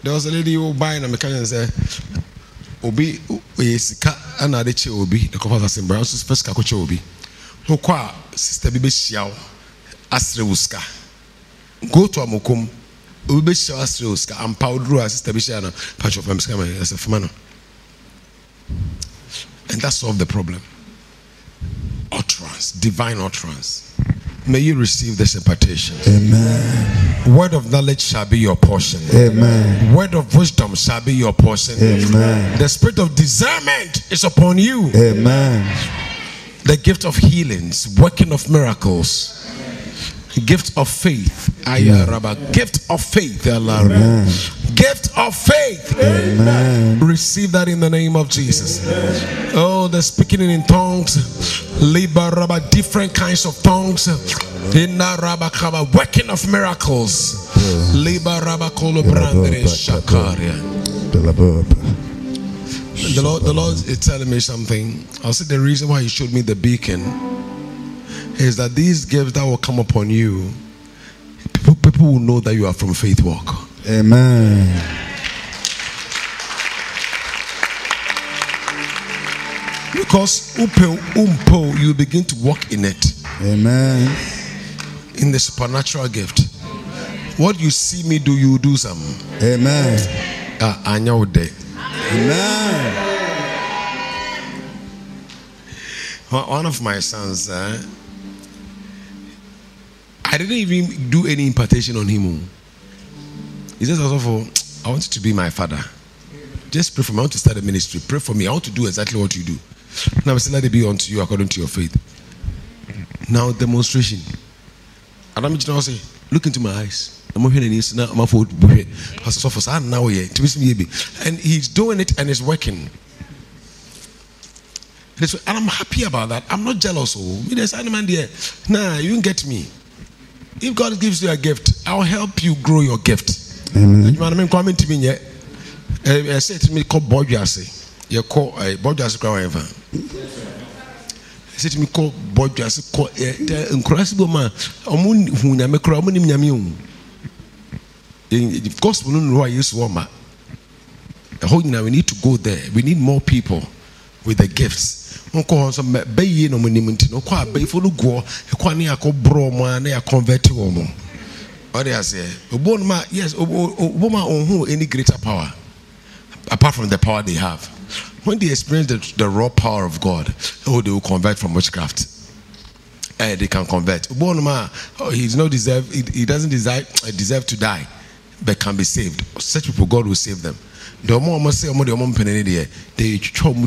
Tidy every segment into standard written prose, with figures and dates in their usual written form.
There was a lady who buying a mechanic and said, Obi, Sika, and I did Obi, the couple of Simbrans, first Kakocho Obi. No qua, Sister Bibi Xiao, Astreuska. Go to Amokum, Ubi Xiao Astreuska, and Powder, Sister Bishana, Patch of Amscam as a famano. And that solved the problem. Utterance, divine utterance. May you receive this impartation. Amen. Word of knowledge shall be your portion. Amen. Word of wisdom shall be your portion. Amen. The spirit of discernment is upon you. Amen. The gift of healings, working of miracles, gift of faith. Gift of faith. Amen. Gift of faith. Amen. Receive that in the name of Jesus. Oh, the speaking in tongues, different kinds of tongues, working of miracles. The Lord is telling me something. I'll say the reason why He showed me the beacon is that these gifts that will come upon you, people will know that you are from Faith Walk. Amen. Because you begin to walk in it. Amen. In the supernatural gift. What you see me do, you do some. Amen. Amen. One of my sons, I didn't even do any impartation on him. He says also, I want you to be my father. Just pray for me. I want to start a ministry. Pray for me. I want to do exactly what you do. Now I say, let it be unto you according to your faith. Now demonstration. Adam say, look into my eyes. And he's doing it and it's working. And I'm happy about that. I'm not jealous. Nah, you can get me. If God gives you a gift, I'll help you grow your gift. Amen. You coming to me yet? I said to me, call Bodjase. You call Bodjase Crown. I said to me, call Bodjase, call incredible man. Omun Hunyamekra, Omunim Yamium. Of course, we don't know why you swama. We need to go there. We need more people with the gifts. Some bay no monimenti no kwa bay for the go, a quania co bro man, a convert woman. What they say, Obama, yes, Obama on who any greater power apart from the power they have. When they experience the raw power of God, they will convert from witchcraft. They can convert. Obama, he's not deserve. He doesn't deserve to die, but can be saved. Such people, God will save them. The more must say, they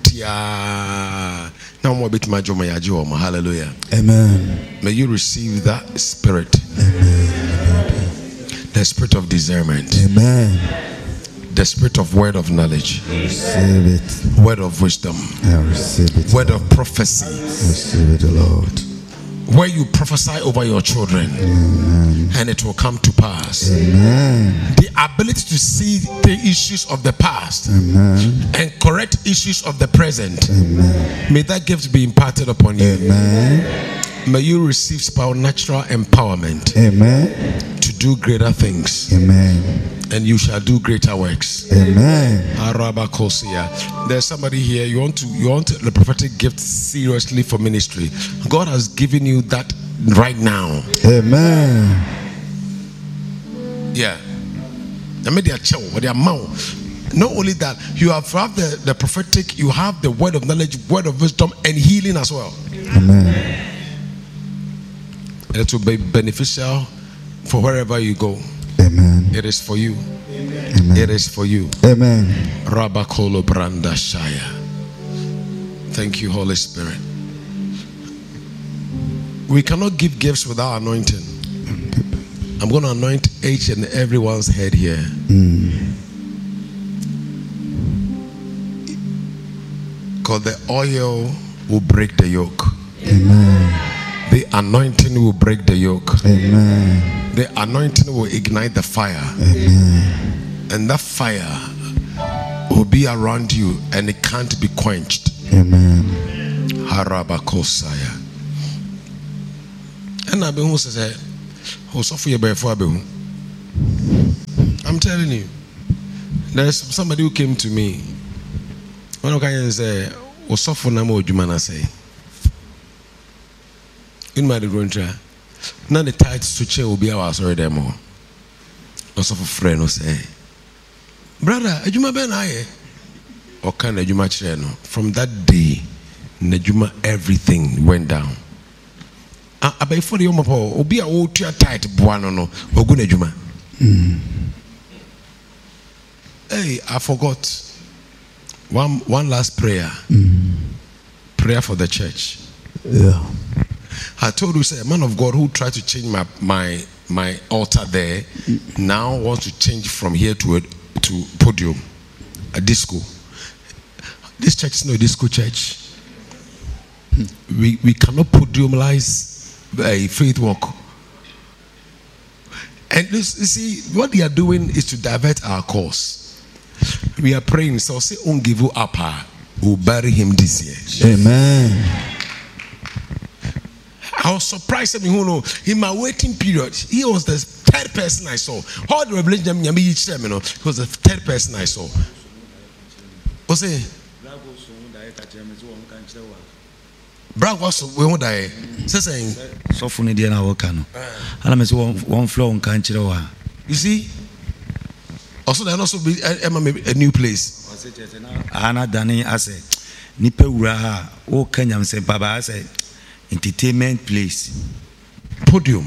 hallelujah. Amen. May you receive that spirit. Amen. The spirit of discernment. Amen. The spirit of word of knowledge. I receive it. Word of wisdom. I receive it. Word of prophecy. I receive it, Lord. Where you prophesy over your children. Amen. And it will come to pass. Amen. The ability to see the issues of the past. Amen. And correct issues of the present. Amen. May that gift be imparted upon you. Amen. May you receive supernatural empowerment. Amen. To do greater things. Amen. And you shall do greater works. Amen. There's somebody here, you want the prophetic gift seriously for ministry. God has given you that right now. Amen. Yeah. Not only that, you have the prophetic, you have the word of knowledge, word of wisdom, and healing as well. Amen. And it will be beneficial for wherever you go. Amen. It is for you. Amen. It is for you. Amen. Rabakolo Branda Shaya. Thank you, Holy Spirit. We cannot give gifts without anointing. I'm going to anoint each and everyone's head here. Because the oil will break the yoke. Amen. The anointing will break the yoke. Amen. The anointing will ignite the fire. Amen. And that fire will be around you and it can't be quenched. Amen. Harabakosaya. And I've been who says, I'm telling you, There's somebody who came to me. One can say, "Osofo na mo jumana say." In my going try. Now the tight switch will be our sorry demo. Osofo friend will say, "Brother, ejuma ben aye." Or can ejuma chire no. From that day, Nejuma everything went down. About for the yomapo, obi a old tight buano no, or good ejuma. Hey, I forgot. One last prayer. Prayer for the church. Yeah. I told you, say, a man of God who tried to change my altar there now wants to change from here to podium, a disco. This church is not a disco church. We cannot podiumize a faith walk. And this, you see, what they are doing is to divert our course. We are praying, so say, "On give you up, we'll bury him this year." Amen. I was surprised in my waiting period. He was the third person I saw. All the revelation, he was the third person I saw. What's it? Brag was we die. Saying, so funny, dear, now can one floor on Kanchiro. You see, also there also be a new place. Anna Danny, I say, Nipe Uraha, O Kenyam say, Baba, I say, entertainment place. Podium.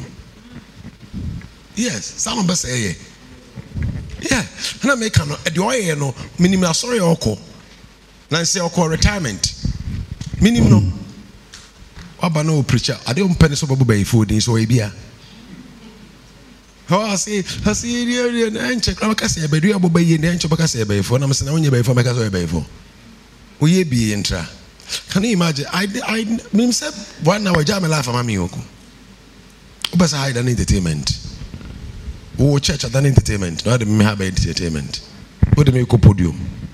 Yes, someone best say, yeah, and I make a do no minimum sorry oko. Now say oko retirement. Minimum. Aba no preacher. I don't penny so babu by food in so ebia. Oh, I say, and check. I can say, but you are by and check. I say, by phone. I'm saying, only by phone. I can say, by phone. We be intra. Can you imagine? I mean, said 1 hour jam life for Mammy Oko. But I had an entertainment. Oh, church had an entertainment. No, I didn't have entertainment. What do you make podium?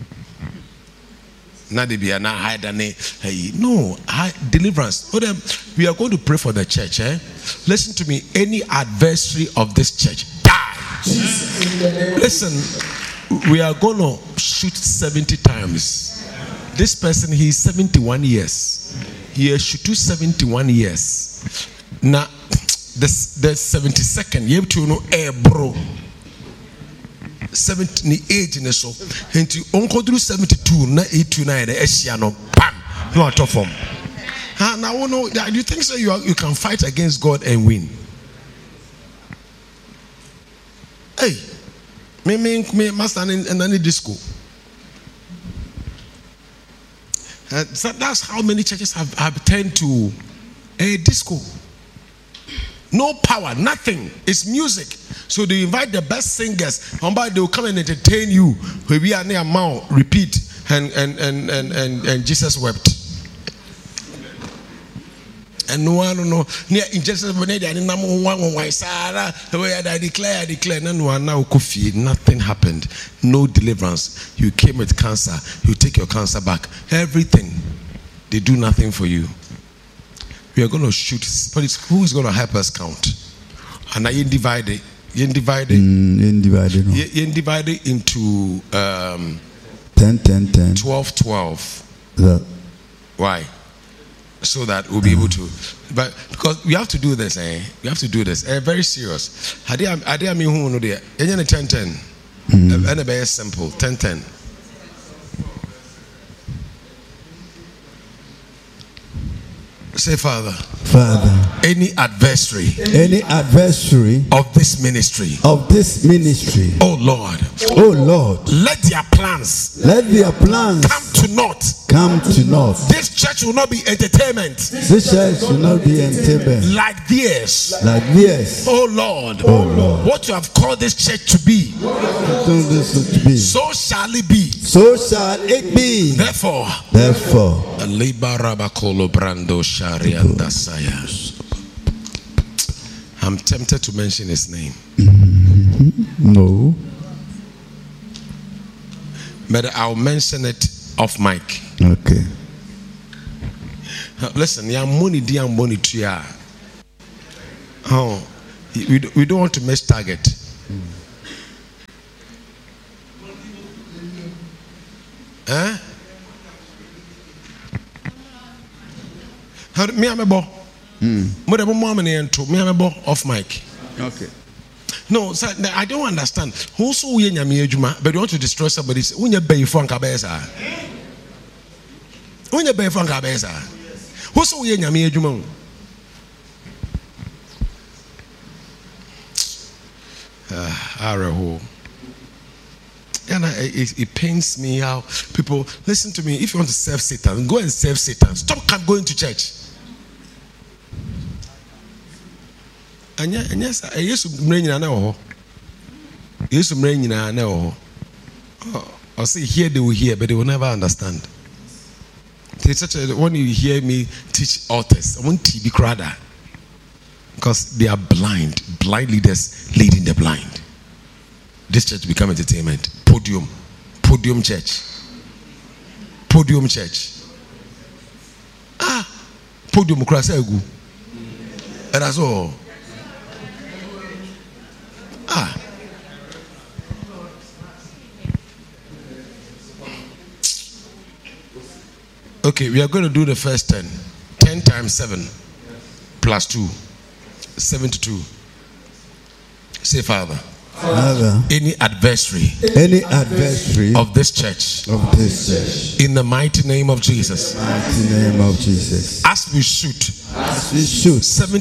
Nadibia na hide no deliverance. We are going to pray for the church. Listen to me. Any adversary of this church, die. Listen, we are going to shoot 70 times. This person, he is 71 years. He has shoot 71 years. Now, the 72nd, you have to know, bro. 78 in so into uncle 72 na 89 the no bam no out of form. Now no, you think so you can fight against God and win? Hey, me master in any disco. So that's how many churches have turned to a disco. No power, nothing. It's music. So they invite the best singers. They will come and entertain you. We are near mouth. Repeat. And Jesus wept. And no one no near injustice when they number one Sarah. I declare. No now coffee. Nothing happened. No deliverance. You came with cancer. You take your cancer back. Everything. They do nothing for you. We are going to shoot. But who is going to help us count? And I divide it. You divide it into 10. 12. Yeah. Why? So that we'll be able to. But because we have to do this, we have to do this. Very serious. I mean who know there? 10. And very simple. 10. Say, Father, any adversary of this ministry, oh Lord, let their plans come to naught. This church will not be entertainment. Like theirs. Oh Lord, what you have called this church to be, so shall it be. Therefore, I'm tempted to mention his name. No. But I'll mention it off mic. Okay. Listen, oh, we don't want to miss target. Eh? Me am a bo. But I'm more money and to me am a bo off mic. Okay. No, sir, I don't understand. Also, we but you want to destroy somebody. When you pay for cabeza, when you pay for cabeza, also we nyame adwuma. And it pains me how people listen to me. If you want to serve Satan, go and serve Satan. Stop going to church. And yes, I used to bring in now. Used to bring in now. I say here they will hear, but they will never understand. When you hear me teach authors, I want to be crowder because they are blind leaders leading the blind. This church become entertainment. Podium church. Podium church. Podium krasegu. And that's all. Okay, we are going to do the first 10. 10 times 7 plus 2. 72. Say, Father. Father, any adversary of this church, in the mighty name of Jesus, as we shoot 7